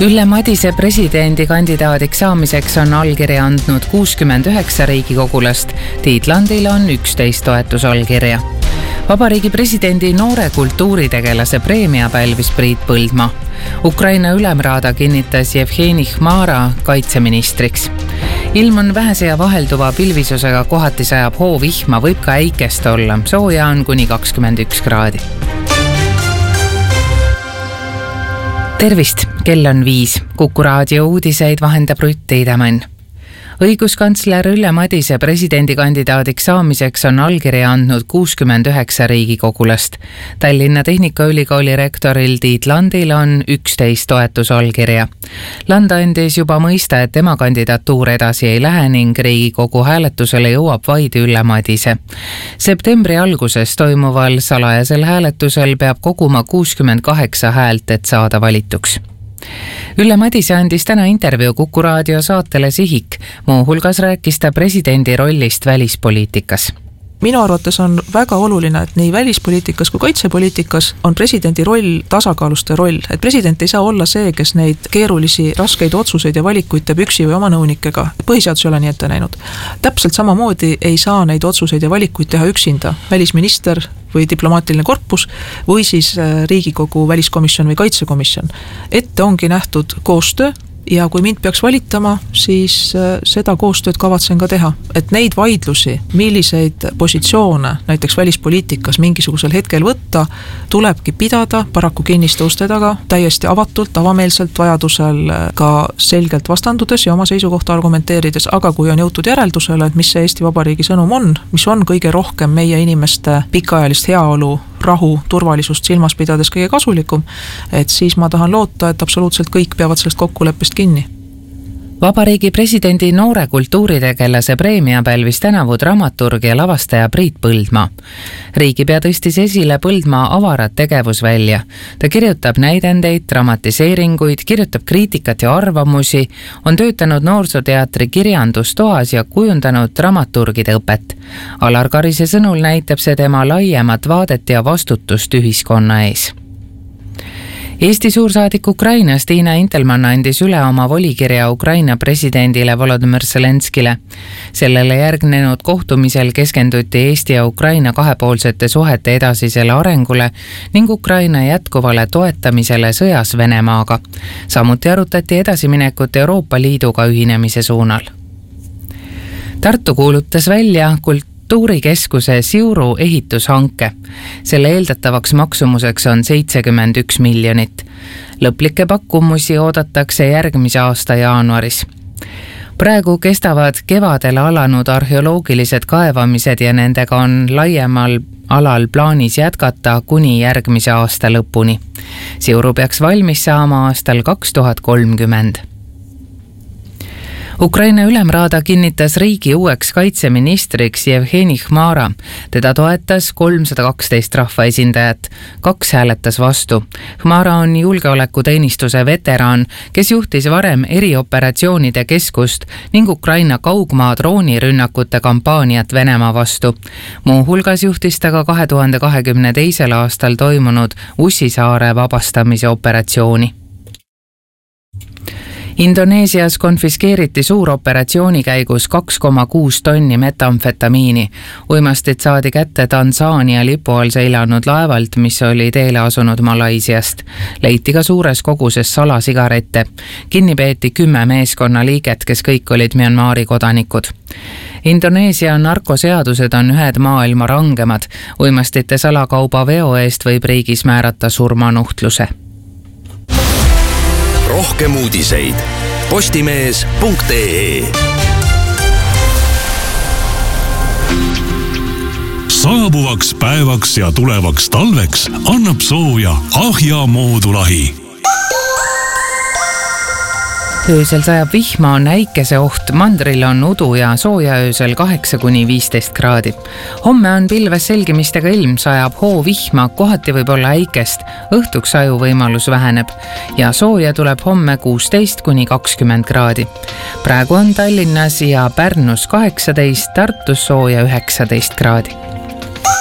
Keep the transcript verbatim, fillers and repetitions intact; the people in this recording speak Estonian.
Ülle Madise presidendikandidaadiks saamiseks on allkirja andnud kuuskümmend üheksa riigikogulast, Tiit Landil on üksteist toetusallkirja. Vabariigi presidendi noore kultuuritegelase preemia pälvis Priit Põldmaa. Ukraina ülemraada kinnitas Jevgeni Khmara kaitseministriks. Ilm on vähese ja vahelduva pilvisusega, kohati sajab hoovihma, võib ka äikest olla. Sooja on kuni kakskümmend üks kraadi. Tervist, kell on viis. Kuku raadio uudiseid vahendab Rutt Teidemann. Õiguskantsler Ülle Madise presidendikandidaadiks saamiseks on allkirja andnud kuuskümmend üheksa riigikogulast. Tallinna Tehnikaülikooli rektoril Tiit Landil on üksteist toetusallkirja. Land andis juba mõista, et tema kandidatuur edasi ei lähe ning Riigikogu hääletusele jõuab vaid Ülle Madise. Septembri alguses toimuval salajasel hääletusel peab koguma kuuskümmend kaheksa häält, et saada valituks. Ülle Madise andis täna intervjuu Kuku raadio saatele Sihik. Muu hulgas rääkis ta presidendi rollist välispoliitikas. Minu arvates on väga oluline, et nii välispoliitikas kui kaitsepoliitikas on presidendi roll tasakaaluste roll. Et president ei saa olla see, kes neid keerulisi, raskeid otsuseid ja valikuid teeb üksi või oma nõunikega. Põhiseadus ei ole nii ette näinud. Täpselt samamoodi ei saa neid otsuseid ja valikuid teha üksinda. Välisminister või diplomaatiline korpus või siis Riigikogu väliskomisjon või kaitsekomisjon. Ette ongi nähtud koostöö. Ja kui mind peaks valitama, siis seda koostööd kavatsen ka teha. Et neid vaidlusi, milliseid positsioone näiteks välispoliitikas mingisugusel hetkel võtta, tulebki pidada paraku kinniste uste taga, täiesti avatult, avameelselt, vajadusel ka selgelt vastandudes ja oma seisukohta argumenteerides, aga kui on jõutud järeldusele, et mis see Eesti Vabariigi sõnum on, mis on kõige rohkem meie inimeste pikaajalist heaolu, rahu, turvalisust silmas pidades kõige kasulikum, et siis ma tahan loota, et absoluutselt kõik peavad sellest kokkuleppest kinni. Vabariigi presidendi noore kultuuritegelase preemia pälvis tänavu dramaturg ja lavastaja Priit Põldmaa. Riigipea tõstis esile Põldmaa avarat tegevusvälja. Ta kirjutab näidendeid, dramatiseeringuid, kirjutab kriitikat ja arvamusi, on töötanud noorsooteatri kirjandustoas ja kujundanud dramaturgide õpet. Alar Karise sõnul näitab see tema laiemat vaadet ja vastutust ühiskonna ees. Eesti suursaadik Ukrainas Tiina Intelmann andis üle oma volikirja Ukraina presidendile Volodymyr Zelenskile. Sellele järgnenud kohtumisel keskenduti Eesti ja Ukraina kahepoolsete suhete edasisele arengule ning Ukraina jätkuvale toetamisele sõjas Venemaaga. Samuti arutati edasiminekut Euroopa Liiduga ühinemise suunal. Tartu kuulutas välja kult Kultuurikeskuse Siuru ehitushanke. Selle eeldatavaks maksumuseks on seitsekümmend üks miljonit. Lõplikke pakkumusi oodatakse järgmise aasta jaanuaris. Praegu kestavad kevadel alanud arheoloogilised kaevamised ja nendega on laiemal alal plaanis jätkata kuni järgmise aasta lõpuni. Siuru peaks valmis saama aastal kaks tuhat kolmkümmend. Ukraina ülemraada kinnitas riigi uueks kaitseministriks Jevgeni Khmara. Teda toetas kolmsada kaksteist rahvaesindajat, kaks hääletas vastu. Khmara on julgeolekuteenistuse veteraan, kes juhtis varem erioperatsioonide keskust ning Ukraina kaugmaa droonirünnakute kampaaniat Venemaa vastu. Muu hulgas juhtis ta ka kahe tuhande kahekümne teisel aastal toimunud Ussisaare vabastamise operatsiooni. Indoneesias konfiskeeriti suuroperatsiooni käigus kaks koma kuus tonni metamfetamiini. Uimastid saadi kätte Tansaania lipu all seilanud laevalt, mis oli teele asunud Malaisiast. Leiti ka suures koguses salasigarette. Kinni peeti kümme meeskonna liiget, kes kõik olid Myanmari kodanikud. Indoneesia narkoseadused on ühed maailma rangemad. Uimastite salakauba veo eest võib riigis määrata surmanuhtluse. Rohkem uudiseid postimees punkt ee. Saabuvaks päevaks ja tulevaks talveks annab sooja Ahja moodulahi. Öösel sajab vihma, on äikese oht, mandril on udu ja sooja öösel kaheksa kuni viisteist kraadi. Homme on pilves selgimistega ilm, sajab hoo vihma, kohati võib olla äikest, õhtuks aju võimalus väheneb ja sooja tuleb homme kuusteist kuni kakskümmend kraadi. Praegu on Tallinnas ja Pärnus kaheksateist, Tartus sooja üheksateist kraadi.